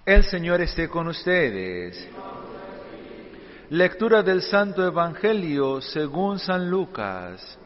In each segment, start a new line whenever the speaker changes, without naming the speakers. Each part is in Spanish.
El Señor esté con ustedes. Lectura del Santo Evangelio según San Lucas.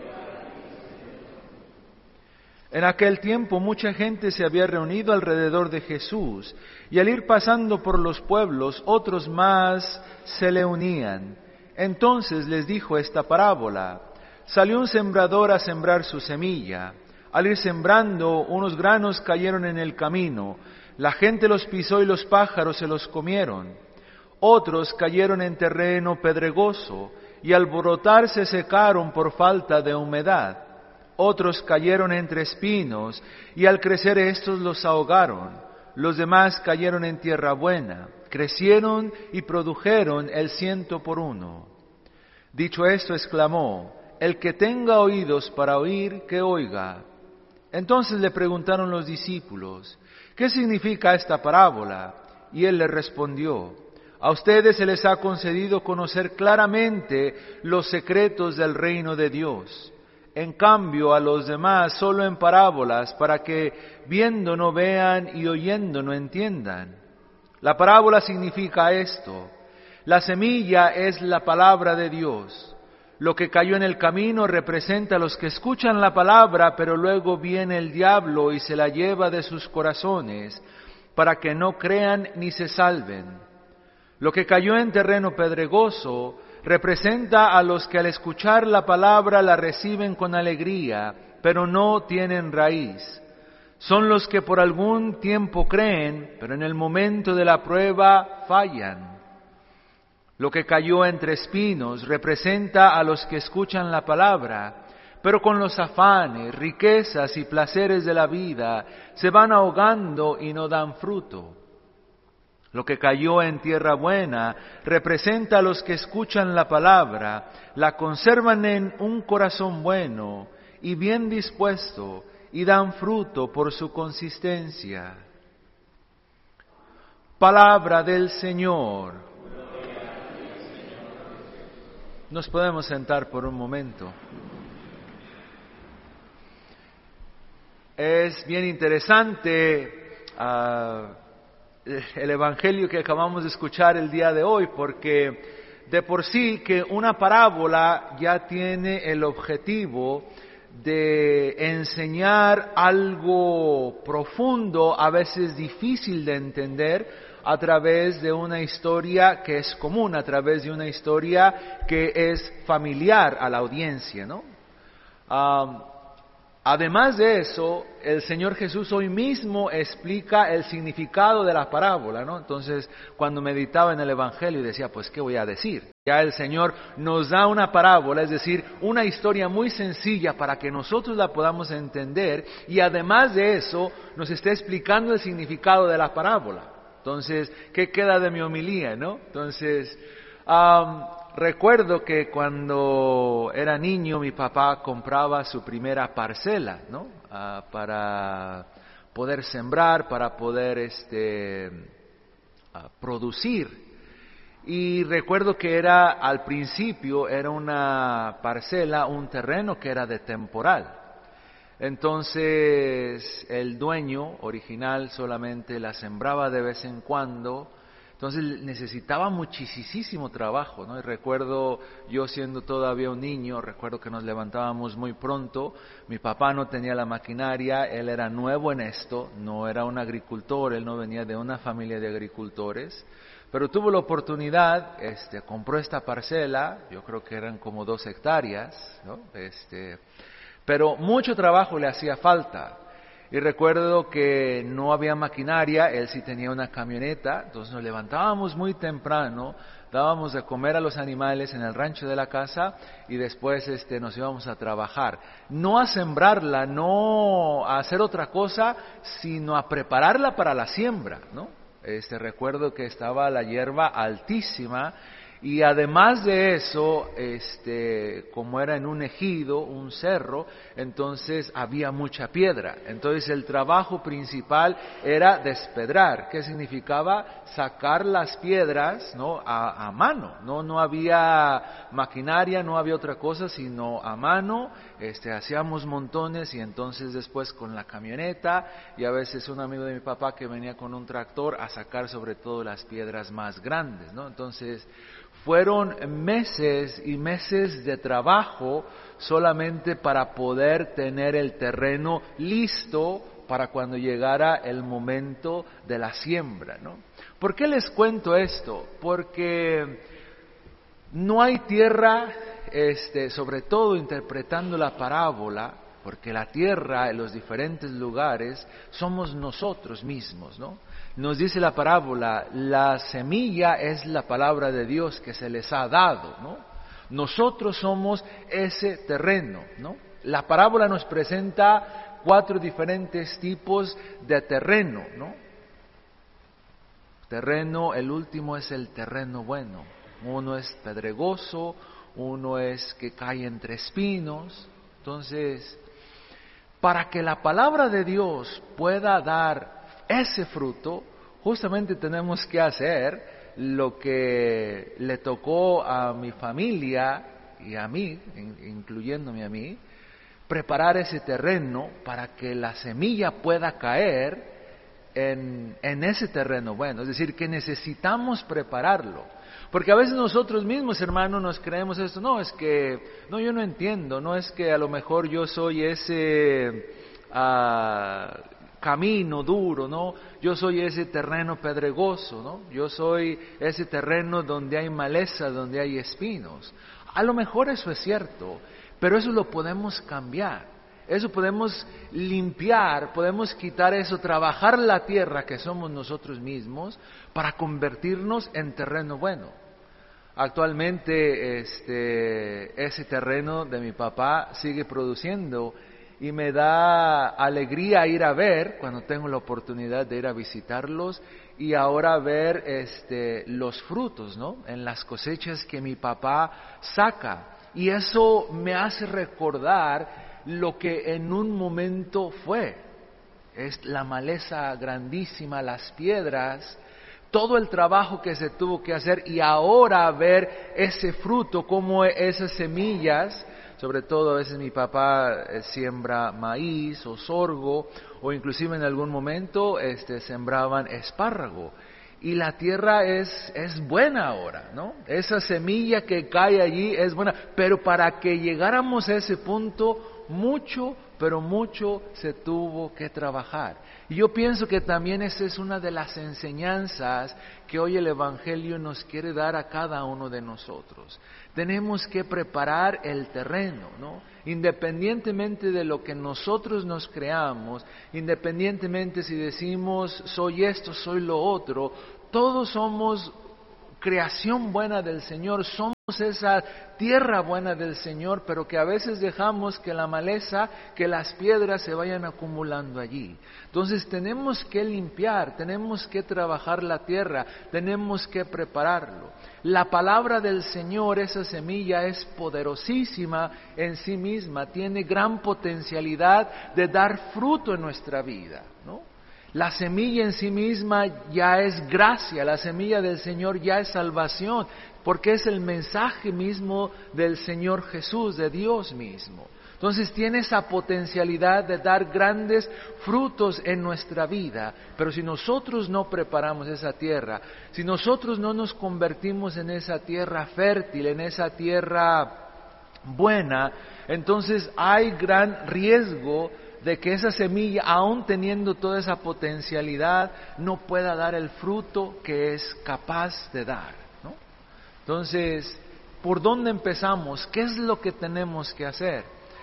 En aquel tiempo mucha gente se había reunido alrededor de Jesús, y al ir pasando por los pueblos, otros más se le unían. Entonces les dijo esta parábola: Salió un sembrador a sembrar su semilla. Al ir sembrando, unos granos cayeron en el camino. La gente los pisó y los pájaros se los comieron. Otros cayeron en terreno pedregoso, y al brotar se secaron por falta de humedad. Otros cayeron entre espinos, y al crecer estos los ahogaron. Los demás cayeron en tierra buena, crecieron y produjeron el 100 por 1. Dicho esto, exclamó: El que tenga oídos para oír, que oiga. Entonces le preguntaron los discípulos: ¿Qué significa esta parábola? Y él les respondió: A ustedes se les ha concedido conocer claramente los secretos del reino de Dios. En cambio, a los demás solo en parábolas, para que viendo no vean y oyendo no entiendan. La parábola significa esto: la semilla es la palabra de Dios. Lo que cayó en el camino representa a los que escuchan la palabra, pero luego viene el diablo y se la lleva de sus corazones, para que no crean ni se salven. Lo que cayó en terreno pedregoso representa a los que al escuchar la palabra la reciben con alegría, pero no tienen raíz. Son los que por algún tiempo creen, pero en el momento de la prueba fallan. Lo que cayó entre espinos representa a los que escuchan la palabra, pero con los afanes, riquezas y placeres de la vida se van ahogando y no dan fruto. Lo que cayó en tierra buena representa a los que escuchan la palabra, la conservan en un corazón bueno y bien dispuesto, y dan fruto por su consistencia. Palabra del Señor. Nos podemos sentar por un momento. Es bien interesante el Evangelio que acabamos de escuchar el día de hoy, porque de por sí que una parábola ya tiene el objetivo de enseñar algo profundo, a veces difícil de entender, a través de una historia que es común, a través de una historia que es familiar a la audiencia, ¿no? Además de eso, el Señor Jesús hoy mismo explica el significado de la parábola, ¿no? Entonces, cuando meditaba en el Evangelio decía, pues, ¿qué voy a decir? Ya el Señor nos da una parábola, es decir, una historia muy sencilla para que nosotros la podamos entender, y además de eso, nos está explicando el significado de la parábola. Entonces, ¿qué queda de mi homilía, no? Entonces, recuerdo que cuando era niño mi papá compraba su primera parcela, ¿no? Para poder sembrar, para poder producir. Y recuerdo que al principio era una parcela, un terreno que era de temporal. Entonces el dueño original solamente la sembraba de vez en cuando. Entonces necesitaba muchísimo trabajo, ¿no? Y recuerdo, yo siendo todavía un niño, recuerdo que nos levantábamos muy pronto. Mi papá no tenía la maquinaria, él era nuevo en esto, no era un agricultor, él no venía de una familia de agricultores, pero tuvo la oportunidad, compró esta parcela, yo creo que eran como 2 hectáreas, ¿no? Pero mucho trabajo le hacía falta. Y recuerdo que no había maquinaria, él sí tenía una camioneta, entonces nos levantábamos muy temprano, dábamos de comer a los animales en el rancho de la casa y después nos íbamos a trabajar. No a sembrarla, no a hacer otra cosa, sino a prepararla para la siembra, ¿no? Recuerdo que estaba la hierba altísima Y además de eso, como era en un ejido, un cerro, entonces había mucha piedra. Entonces el trabajo principal era despedrar, que significaba sacar las piedras, ¿no?, a mano. No había maquinaria, no había otra cosa, sino a mano. Hacíamos montones y entonces después con la camioneta y a veces un amigo de mi papá que venía con un tractor a sacar sobre todo las piedras más grandes, ¿no? Entonces fueron meses y meses de trabajo solamente para poder tener el terreno listo para cuando llegara el momento de la siembra, ¿no? ¿Por qué les cuento esto? Porque no hay tierra, sobre todo interpretando la parábola, porque la tierra en los diferentes lugares somos nosotros mismos, ¿no? Nos dice la parábola, la semilla es la palabra de Dios que se les ha dado, ¿no? Nosotros somos ese terreno, ¿no? La parábola nos presenta 4 diferentes tipos de terreno, ¿no? Terreno, el último es el terreno bueno. Uno es pedregoso, uno es que cae entre espinos. Entonces, para que la palabra de Dios pueda dar ese fruto, justamente tenemos que hacer lo que le tocó a mi familia y a mí, incluyéndome a mí, preparar ese terreno para que la semilla pueda caer en ese terreno bueno. Es decir, que necesitamos prepararlo. Porque a veces nosotros mismos, hermanos, nos creemos esto, no, yo no entiendo, no es que a lo mejor yo soy ese camino duro, ¿no? Yo soy ese terreno pedregoso, ¿no? Yo soy ese terreno donde hay maleza, donde hay espinos. A lo mejor eso es cierto, pero eso lo podemos cambiar. Eso podemos limpiar, podemos quitar eso, trabajar la tierra que somos nosotros mismos para convertirnos en terreno bueno. Actualmente ese terreno de mi papá sigue produciendo y me da alegría ir a ver cuando tengo la oportunidad de ir a visitarlos y ahora ver los frutos, ¿no?, en las cosechas que mi papá saca. Y eso me hace recordar lo que en un momento fue, es la maleza grandísima, las piedras, todo el trabajo que se tuvo que hacer y ahora ver ese fruto, como esas semillas, sobre todo a veces mi papá siembra maíz o sorgo o inclusive en algún momento sembraban espárrago. Y la tierra es buena ahora, ¿no? Esa semilla que cae allí es buena, pero para que llegáramos a ese punto, mucho se tuvo que trabajar. Y yo pienso que también esa es una de las enseñanzas que hoy el Evangelio nos quiere dar a cada uno de nosotros. Tenemos que preparar el terreno, ¿no? Independientemente de lo que nosotros nos creamos, independientemente si decimos soy esto, soy lo otro, todos somos creación buena del Señor, somos esa tierra buena del Señor, pero que a veces dejamos que la maleza, que las piedras se vayan acumulando allí. Entonces tenemos que limpiar, tenemos que trabajar la tierra, tenemos que prepararlo. La palabra del Señor, esa semilla, es poderosísima en sí misma, tiene gran potencialidad de dar fruto en nuestra vida, ¿no? La semilla en sí misma ya es gracia, la semilla del Señor ya es salvación, porque es el mensaje mismo del Señor Jesús, de Dios mismo. Entonces tiene esa potencialidad de dar grandes frutos en nuestra vida, pero si nosotros no preparamos esa tierra, si nosotros no nos convertimos en esa tierra fértil, en esa tierra buena, entonces hay gran riesgo de que esa semilla, aún teniendo toda esa potencialidad, no pueda dar el fruto que es capaz de dar, ¿no? Entonces, ¿por dónde empezamos? ¿Qué es lo que tenemos que hacer?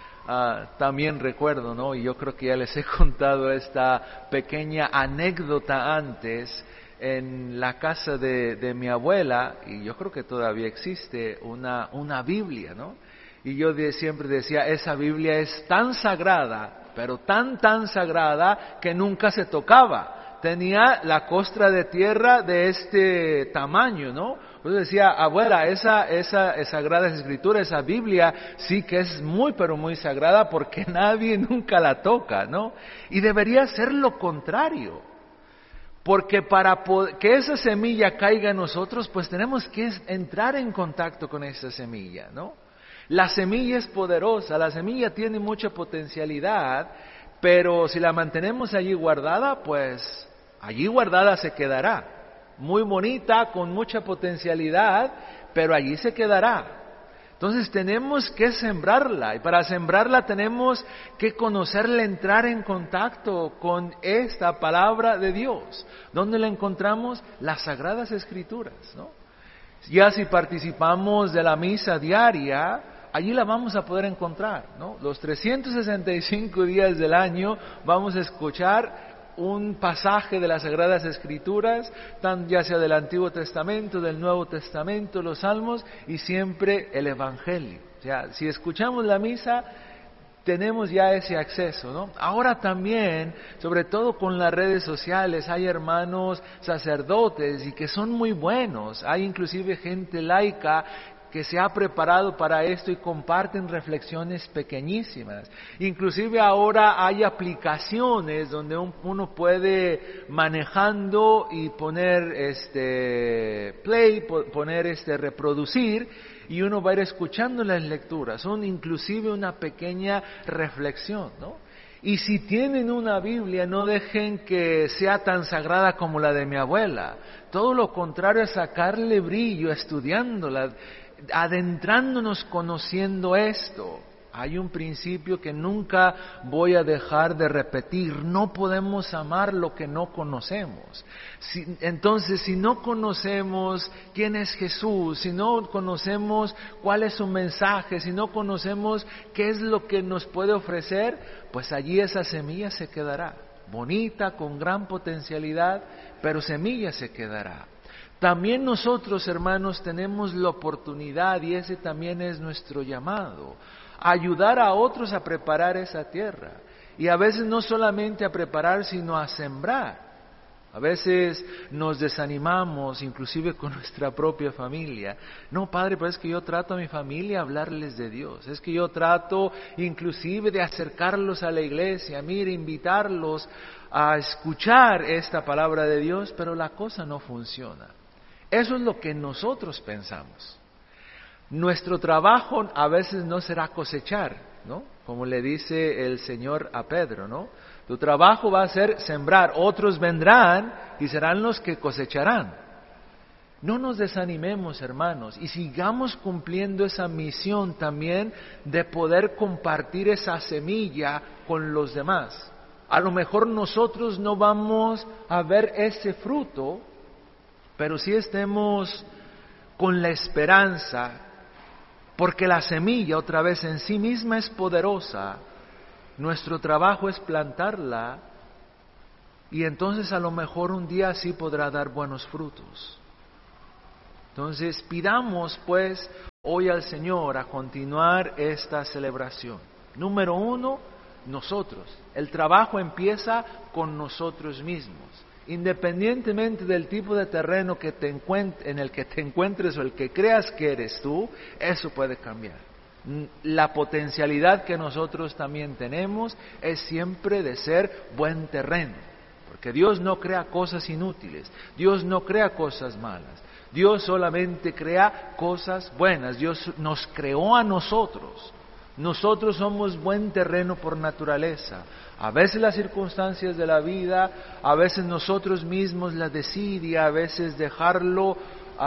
También recuerdo, ¿no?, y yo creo que ya les he contado esta pequeña anécdota antes, en la casa de mi abuela, y yo creo que todavía existe una Biblia, ¿no? Y yo siempre decía, esa Biblia es tan sagrada, pero tan sagrada que nunca se tocaba. tenía la costra de tierra de este tamaño, ¿no? Entonces decía, abuela, esa Sagrada Escritura, esa Biblia, sí que es muy, pero muy sagrada porque nadie nunca la toca, ¿no? Y debería ser lo contrario. Porque para que esa semilla caiga en nosotros, pues tenemos que entrar en contacto con esa semilla, ¿no? La semilla es poderosa, la semilla tiene mucha potencialidad, pero si la mantenemos allí guardada, pues allí guardada se quedará. Muy bonita, con mucha potencialidad, pero allí se quedará. Entonces tenemos que sembrarla, y para sembrarla tenemos que conocerla, entrar en contacto con esta palabra de Dios. ¿Dónde la encontramos? Las Sagradas Escrituras, ¿no? Ya si participamos de la misa diaria, allí la vamos a poder encontrar, ¿no? Los 365 días del año vamos a escuchar un pasaje de las Sagradas Escrituras, ya sea del Antiguo Testamento, del Nuevo Testamento, los Salmos y siempre el Evangelio. O sea, si escuchamos la misa, tenemos ya ese acceso, ¿no? Ahora también, sobre todo con las redes sociales, hay hermanos sacerdotes y que son muy buenos, hay inclusive gente laica que se ha preparado para esto y comparten reflexiones pequeñísimas. Inclusive ahora hay aplicaciones donde uno puede manejando y poner play, poner reproducir, y uno va a ir escuchando las lecturas. Son inclusive una pequeña reflexión, ¿no? Y si tienen una Biblia, no dejen que sea tan sagrada como la de mi abuela. Todo lo contrario, es sacarle brillo, estudiándola, adentrándonos, conociendo esto. Hay un principio que nunca voy a dejar de repetir: no podemos amar lo que no conocemos. Entonces, si no conocemos quién es Jesús, si no conocemos cuál es su mensaje, si no conocemos qué es lo que nos puede ofrecer, pues allí esa semilla se quedará, bonita, con gran potencialidad, pero semilla se quedará. También nosotros, hermanos, tenemos la oportunidad, y ese también es nuestro llamado, ayudar a otros a preparar esa tierra. Y a veces no solamente a preparar, sino a sembrar. A veces nos desanimamos, inclusive con nuestra propia familia. No, padre, pero es que yo trato a mi familia a hablarles de Dios. Es que yo trato inclusive de acercarlos a la iglesia, mire, invitarlos a escuchar esta palabra de Dios, pero la cosa no funciona. Eso es lo que nosotros pensamos. Nuestro trabajo a veces no será cosechar, ¿no? Como le dice el Señor a Pedro, ¿no? Tu trabajo va a ser sembrar, otros vendrán y serán los que cosecharán. No nos desanimemos, hermanos, y sigamos cumpliendo esa misión también de poder compartir esa semilla con los demás. A lo mejor nosotros no vamos a ver ese fruto, pero sí estemos con la esperanza, porque la semilla otra vez en sí misma es poderosa. Nuestro trabajo es plantarla, y entonces a lo mejor un día sí podrá dar buenos frutos. Entonces pidamos pues hoy al Señor a continuar esta celebración. Número 1, nosotros. El trabajo empieza con nosotros mismos. Independientemente del tipo de terreno en el que te encuentres o el que creas que eres tú, eso puede cambiar. La potencialidad que nosotros también tenemos es siempre de ser buen terreno, porque Dios no crea cosas inútiles, Dios no crea cosas malas, Dios solamente crea cosas buenas. Dios nos creó a nosotros. Nosotros somos buen terreno por naturaleza. A veces las circunstancias de la vida, a veces nosotros mismos la desidia, a veces dejarlo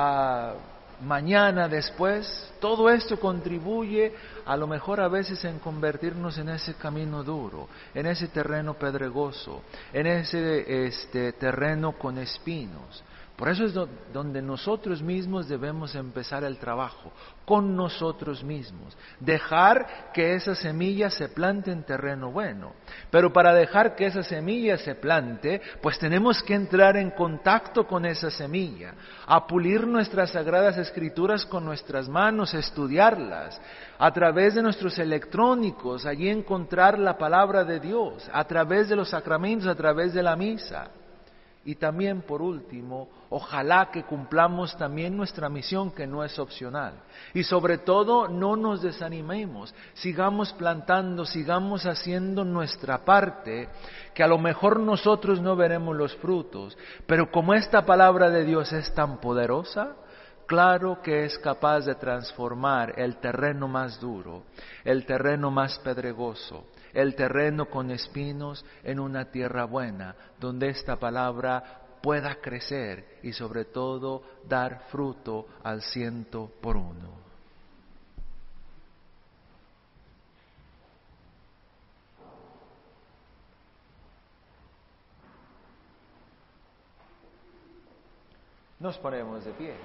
mañana, después, todo esto contribuye a lo mejor a veces en convertirnos en ese camino duro, en ese terreno pedregoso, en ese terreno con espinos. Por eso es donde nosotros mismos debemos empezar el trabajo, con nosotros mismos. Dejar que esa semilla se plante en terreno bueno. Pero para dejar que esa semilla se plante, pues tenemos que entrar en contacto con esa semilla, a pulir nuestras Sagradas Escrituras con nuestras manos, estudiarlas, a través de nuestros electrónicos, allí encontrar la palabra de Dios, a través de los sacramentos, a través de la misa. Y también, por último, ojalá que cumplamos también nuestra misión, que no es opcional. Y sobre todo, no nos desanimemos, sigamos plantando, sigamos haciendo nuestra parte, que a lo mejor nosotros no veremos los frutos, pero como esta palabra de Dios es tan poderosa, claro que es capaz de transformar el terreno más duro, el terreno más pedregoso, el terreno con espinos en una tierra buena, donde esta palabra pueda crecer y sobre todo dar fruto al 100 por 1. Nos ponemos de pie.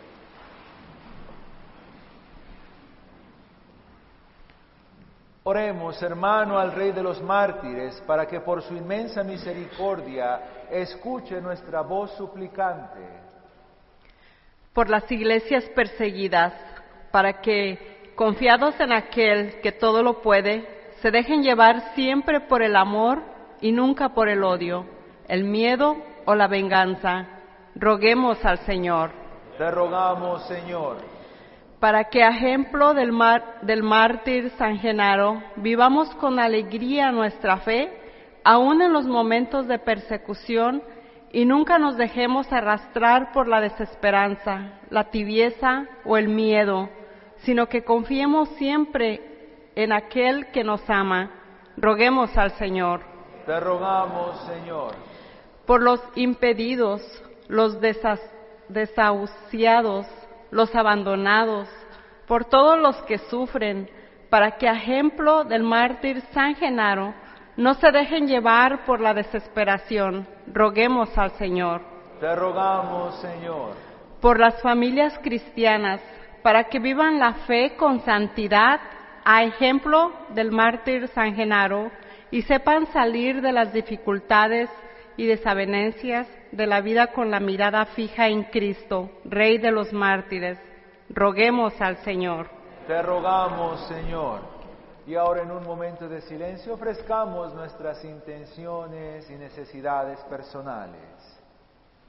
Oremos, hermano, al Rey de los mártires, para que por su inmensa misericordia escuche nuestra voz suplicante.
Por las iglesias perseguidas, para que, confiados en aquel que todo lo puede, se dejen llevar siempre por el amor y nunca por el odio, el miedo o la venganza. Roguemos al Señor.
Te rogamos, Señor.
Para que, a ejemplo del mártir San Genaro, vivamos con alegría nuestra fe, aun en los momentos de persecución, y nunca nos dejemos arrastrar por la desesperanza, la tibieza o el miedo, sino que confiemos siempre en aquel que nos ama. Roguemos al Señor.
Te rogamos, Señor.
Por los impedidos, los desahuciados, los abandonados, por todos los que sufren, para que, a ejemplo del mártir San Genaro, no se dejen llevar por la desesperación. Roguemos al Señor.
Te rogamos, Señor.
Por las familias cristianas, para que vivan la fe con santidad, a ejemplo del mártir San Genaro, y sepan salir de las dificultades y desavenencias de la vida con la mirada fija en Cristo, Rey de los mártires. Roguemos al Señor.
Te rogamos, Señor. Y ahora, en un momento de silencio, ofrezcamos nuestras intenciones y necesidades personales.